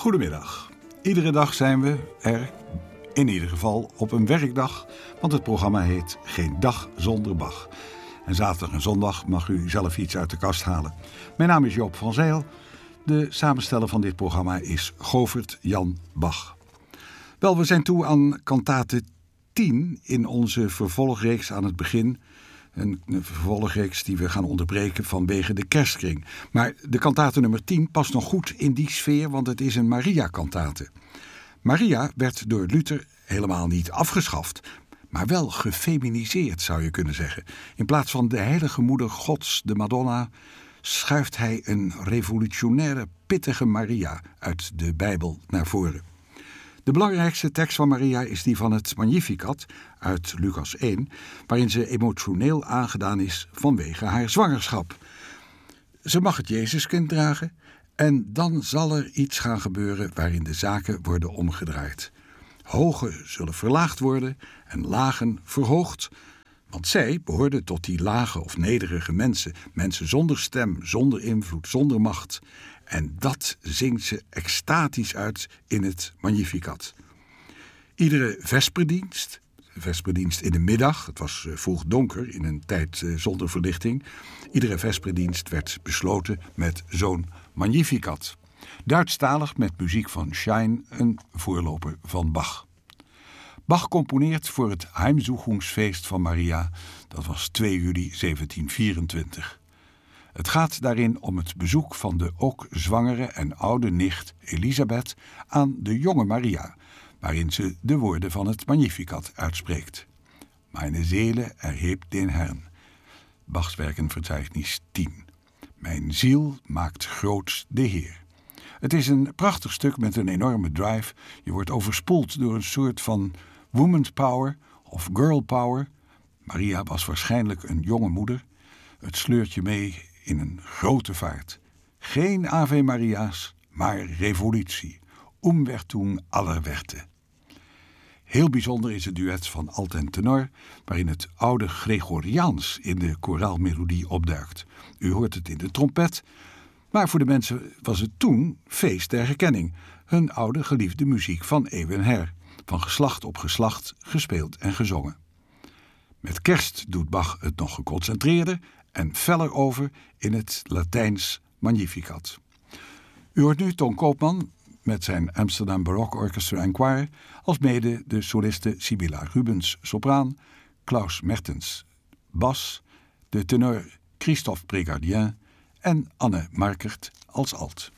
Goedemiddag. Iedere dag zijn we er, in ieder geval op een werkdag, want het programma heet Geen Dag Zonder Bach. En zaterdag en zondag mag u zelf iets uit de kast halen. Mijn naam is Joop van Zijl. De samensteller van dit programma is Govert Jan Bach. Wel, we zijn toe aan kantate 10 in onze vervolgreeks aan het begin. Een vervolgreeks die we gaan onderbreken vanwege de kerstkring. Maar de kantate nummer 10 past nog goed in die sfeer, want het is een Maria-kantate. Maria werd door Luther helemaal niet afgeschaft, maar wel gefeminiseerd, zou je kunnen zeggen. In plaats van de heilige moeder Gods, de Madonna, schuift hij een revolutionaire, pittige Maria uit de Bijbel naar voren. De belangrijkste tekst van Maria is die van het Magnificat uit Lucas 1, waarin ze emotioneel aangedaan is vanwege haar zwangerschap. Ze mag het Jezuskind dragen en dan zal er iets gaan gebeuren waarin de zaken worden omgedraaid. Hogen zullen verlaagd worden en lagen verhoogd, want zij behoorden tot die lage of nederige mensen, mensen zonder stem, zonder invloed, zonder macht. En dat zingt ze extatisch uit in het Magnificat. Iedere vesperdienst in de middag, het was vroeg donker in een tijd zonder verlichting, iedere vesperdienst werd besloten met zo'n Magnificat. Duitsstalig met muziek van Schein, een voorloper van Bach. Bach componeert voor het Heimsuchungsfeest van Maria, dat was 2 juli 1724. Het gaat daarin om het bezoek van de ook zwangere en oude nicht Elisabeth aan de jonge Maria, waarin ze de woorden van het Magnificat uitspreekt. Meine Seele erhebt den Herrn. Bachs Werkenverzeichnis 10. Mijn ziel maakt groot de Heer. Het is een prachtig stuk met een enorme drive. Je wordt overspoeld door een soort van woman's power of girl power. Maria was waarschijnlijk een jonge moeder. Het sleurt je mee in een grote vaart. Geen Ave Maria's, maar revolutie. Umwertung aller Werte. Heel bijzonder is het duet van alt en tenor, waarin het oude Gregoriaans in de koraalmelodie opduikt. U hoort het in de trompet, maar voor de mensen was het toen feest der herkenning. Hun oude geliefde muziek van eeuwen her, van geslacht op geslacht gespeeld en gezongen. Met kerst doet Bach het nog geconcentreerder en feller over in het Latijns Magnificat. U hoort nu Ton Koopman met zijn Amsterdam Baroque Orchestra and Choir, alsmede de soliste Sibylla Rubens, sopraan, Klaus Mertens, bas, de tenor Christophe Prégardien en Anne Markert als alt.